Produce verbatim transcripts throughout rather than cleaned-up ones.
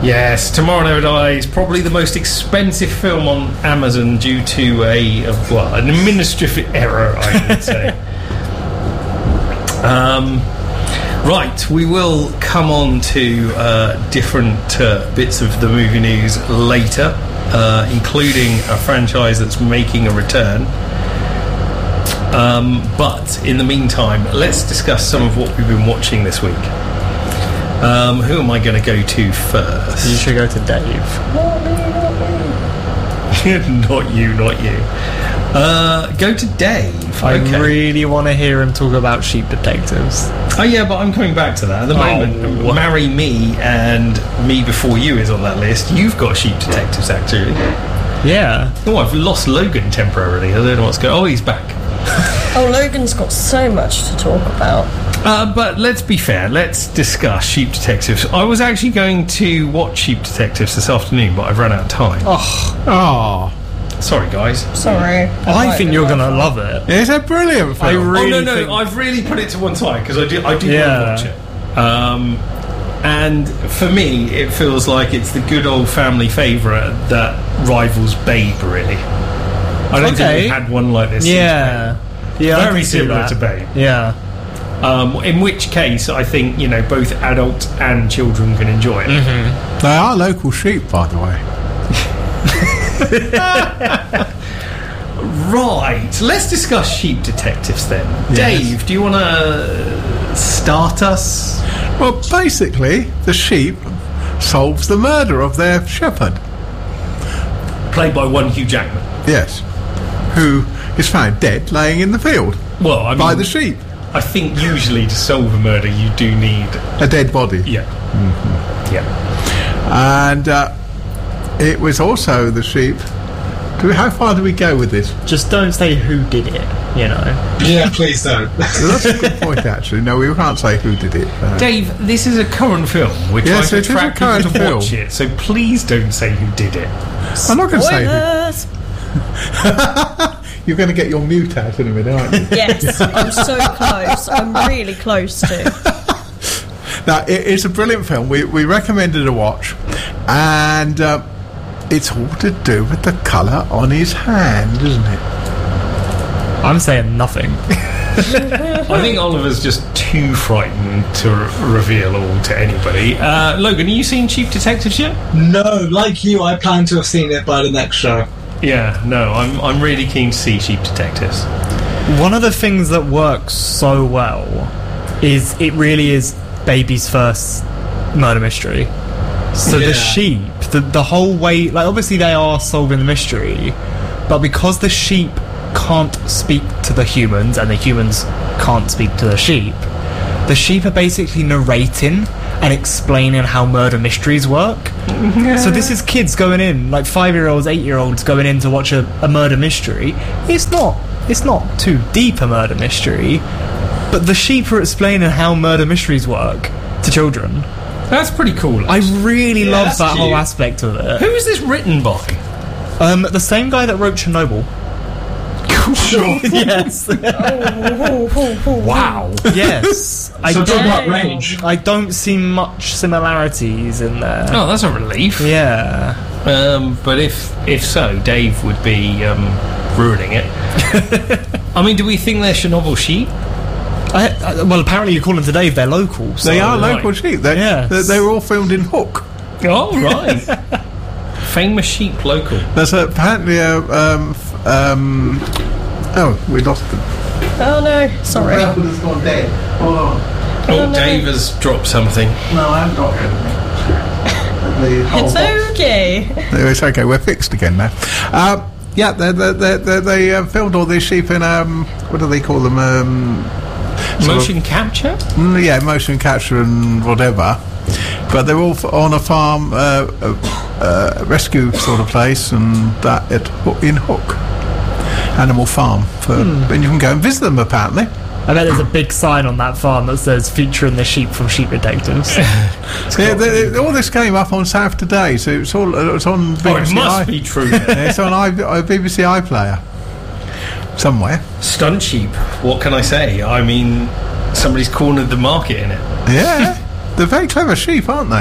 Yes, Tomorrow Never Dies, probably the most expensive film on Amazon due to a, a well, an administrative error, I would say. um, right, we will come on to uh, different uh, bits of the movie news later, uh, including a franchise that's making a return. Um, but in the meantime, let's discuss some of what we've been watching this week. Um, who am I going to go to first? You should go to Dave. Not you, not you. Uh, go to Dave. I okay. really want to hear him talk about Sheep Detectives. Oh yeah, but I'm coming back to that. At the Oh. moment, Marry Me and Me Before You is on that list. You've got Sheep Detectives, actually. Yeah. Oh, I've lost Logan temporarily. I don't know what's going on. Oh, he's back. Oh, Logan's got so much to talk about. Uh, but let's be fair, let's discuss Sheep Detectives. I was actually going to watch Sheep Detectives this afternoon, but I've run out of time. Oh, Oh, Sorry, guys. Sorry. I think you're going to love it. it's a brilliant film. I really oh, no, no, think- I've really put it to one side, because I do, I do Yeah. want to watch it. Um, and for me, it feels like it's the good old family favourite that rivals Babe, really. I don't Okay. think we've had one like this Yeah. Yeah. since I Babe. Very can see similar that. to Babe. Yeah. Um, in which case, I think, you know, both adults and children can enjoy it. Mm-hmm. They are local sheep, by the way. Right, let's discuss Sheep Detectives then. Yes. Dave, do you want to start us? Well, basically, the sheep solves the murder of their shepherd. Played by one Hugh Jackman. Yes. Who is found dead laying in the field Well, I mean, by the sheep. I think usually to solve a murder, you do need. A dead body. Yeah. Mm-hmm. Yeah. And uh, it was also the sheep. Do we, how far do we go with this? Just don't say who did it, you know. Yeah, please don't. That's a good point, actually. No, we can't say who did it. Uh, Dave, this is a current film. We're Yes, trying it to is a attract people current to film. watch it, so please don't say who did it. I'm not going to say who. Spoilers! You're going to get your mute out in a minute, aren't you? Yes, I'm so close. I'm really close to. Now, it, it's a brilliant film. We, we recommended a watch, and uh, it's all to do with the colour on his hand, isn't it? I'm saying nothing. I think Oliver's just too frightened to re- reveal all to anybody. Uh, Logan, have you seen Sheep Detectives yet? No, like you, I plan to have seen it by the next show. Yeah, no, I'm I'm really keen to see Sheep Detectives. One of the things that works so well is it really is Baby's first murder mystery. So Yeah. the sheep, the, the whole way, like obviously they are solving the mystery, but because the sheep can't speak to the humans and the humans can't speak to the sheep, the sheep are basically narrating and explaining how murder mysteries work. So this is kids going in, like five-year-olds, eight-year-olds going in to watch a, a murder mystery. It's not, it's not too deep a murder mystery, but the sheep are explaining how murder mysteries work to children. That's pretty cool. I really Yeah, love that's that whole cute. aspect of it. Who is this written by? Um, the same guy that wrote Chernobyl. Sure. Yes. Wow. Yes. I So talk don't, about range. I don't see much similarities in there. Oh, that's a relief. Yeah. Um, but if if so, Dave would be um, ruining it. I mean, do we think they're Chernobyl sheep? I, I, well, apparently you call them today if they're local. So They are right. local sheep. They, Yes. they, they were all filmed in Hook. Oh, right. Famous sheep local. There's a, apparently a... Um, f- um, oh, we lost them. Oh no, sorry. has gone dead. Hold on. Oh, Oh, no. Dave has dropped something. No, I haven't dropped anything. The whole It's box. okay. No, it's okay. We're fixed again now. Uh, yeah, they they they, they, they uh, filmed all these sheep in um, what do they call them? Um, sort Motion capture? of, yeah, motion capture and whatever. But they're all f- on a farm, uh, uh, uh, rescue sort of place, and that at Ho- in Hook Animal Farm. For, and you can go and visit them apparently. I bet there's a big sign on that farm that says featuring the sheep from Sheep Detectives. Yeah, they, they, all this came up on South Today, so it's all it's on B B C Oh, it must I, be true. yeah, it's on I, I, B B C iPlayer somewhere. Stunt sheep. What can I say? I mean, somebody's cornered the market in it. Yeah, they're very clever sheep, aren't they?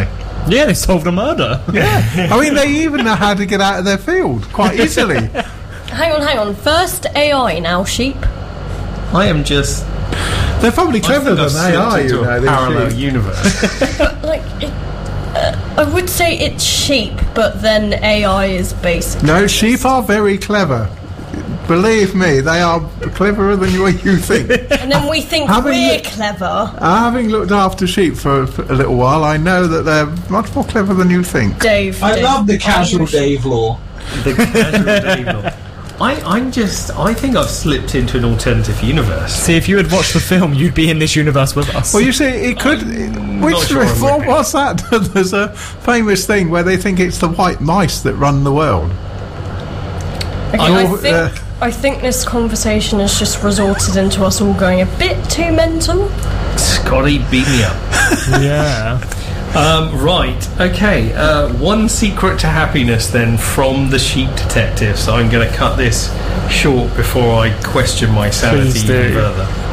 Yeah, they solved a murder. Yeah. I mean, they even know how to get out of their field quite easily. Hang on, hang on. First A I, now sheep. I am just. They're probably cleverer I than think they I've are, slipped you into know. a these parallel sheep. universe. But, like, it, uh, I would say it's sheep, but then A I is basically. No, sheep are very clever. Believe me, they are cleverer than you, you think. And then we think Having we're the- clever. Uh, having looked after sheep for, for a little while, I know that they're much more clever than you think. Dave. I Dave, love the casual are you- Dave law. The casual Dave law. I, I'm just. I think I've slipped into an alternative universe. See, if you had watched the film, you'd be in this universe with us. Well, you see, it could. I'm Which not sure I'm what, with it. what's that? There's a famous thing where they think it's the white mice that run the world. Okay, I You're, think uh, I think this conversation has just resorted into us all going a bit too mental. Scotty, beat me up. Yeah. Um, right, okay. Uh, one secret to happiness then from the sheep detective. So I'm going to cut this short before I question my sanity Please do. even further.